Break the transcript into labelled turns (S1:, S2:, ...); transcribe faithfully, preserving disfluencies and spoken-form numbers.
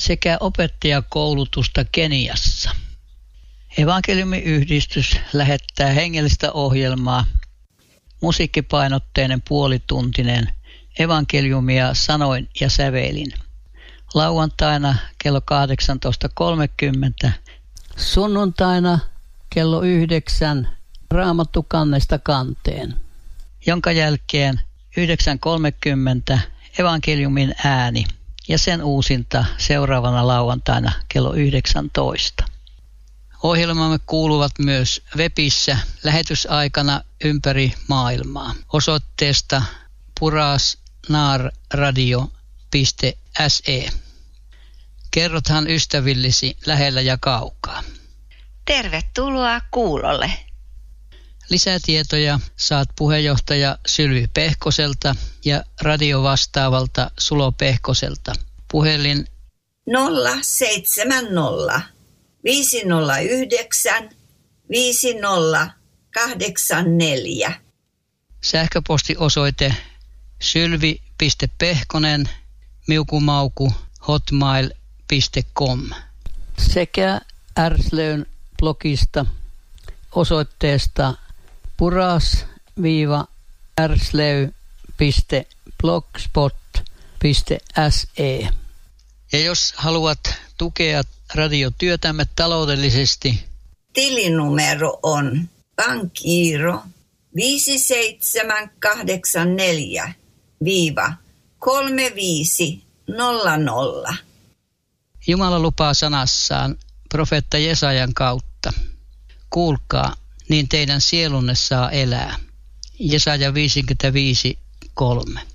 S1: sekä opettajakoulutusta Keniassa. Evankeliumiyhdistys lähettää hengellistä ohjelmaa, musiikkipainotteinen puolituntinen evankeliumia sanoin ja sävelin. Lauantaina kello kahdeksantoista kolmekymmentä, sunnuntaina kello yhdeksän Raamattu kannesta kanteen, jonka jälkeen yhdeksän kolmekymmentä evankeliumin ääni ja sen uusinta seuraavana lauantaina kello yhdeksäntoista. Ohjelmamme kuuluvat myös webissä lähetysaikana ympäri maailmaa osoitteesta purasnarradio piste se. Kerrothan ystävillesi lähellä ja kaukaa.
S2: Tervetuloa kuulolle.
S1: Lisätietoja saat puheenjohtaja Sylvi Pehkoselta ja radiovastaavalta Sulo Pehkoselta. Puhelin
S3: nolla seitsemän nolla viisi nolla yhdeksän viisi nolla kahdeksan neljä.
S1: Sähköpostiosoite sylvi piste pehkonen miukumauku hotmail piste com sekä Ärslön blogista osoitteesta puras-ärslöy piste blogspot piste se. Ja jos haluat tukea radiotyötämme taloudellisesti,
S3: tilinumero on pankkiiro viisi seitsemän kahdeksan neljä kolme viisi nolla nolla.
S1: Jumala lupaa sanassaan profeetta Jesajan kautta. Kuulkaa, niin teidän sielunne saa elää. Jesaja viisikymmentäviisi kolme.